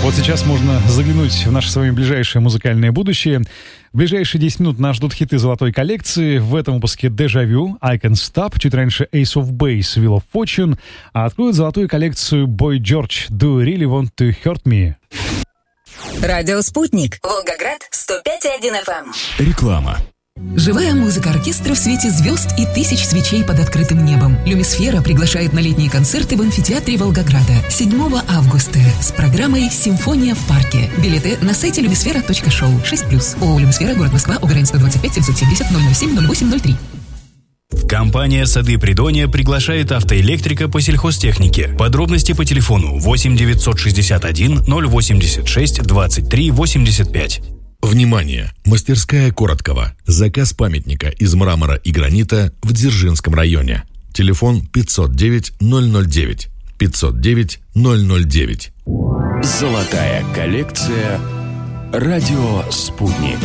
Вот сейчас можно заглянуть в наше с вами ближайшее музыкальное будущее. В ближайшие 10 минут нас ждут хиты золотой коллекции. В этом выпуске «Дежавю», «I Can't Stop», чуть раньше «Ace of Base», «Wheel of Fortune», а откроют золотую коллекцию «Boy George», «Do You Really Want to Hurt Me». Радио «Спутник», Волгоград, 105,1 FM. Реклама. Живая музыка оркестра в свете звезд и тысяч свечей под открытым небом. «Люмисфера» приглашает на летние концерты в амфитеатре Волгограда 7 августа с программой «Симфония в парке». Билеты на сайте lumisfera.show 6+. ООО «Люмисфера», город Москва, УГРН 125 770 007 0803. Компания «Сады Придонья» приглашает автоэлектрика по сельхозтехнике. Подробности по телефону 8 961 086 23 85. Внимание! Мастерская Короткова. Заказ памятника из мрамора и гранита в Дзержинском районе. Телефон 509 009. 509 009. Золотая коллекция. Радио «Спутник».